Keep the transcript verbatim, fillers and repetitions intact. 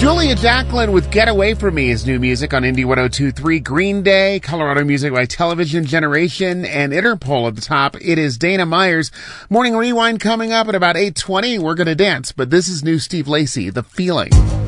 Julia Jacklin with Get Away From Me is new music on Indie one oh two point three. Green Day, Colorado Music by Television Generation, and Interpol at the top. It is Dana Myers. Morning Rewind coming up at about eight twenty. We're going to dance, but this is new Steve Lacy, The Feeling.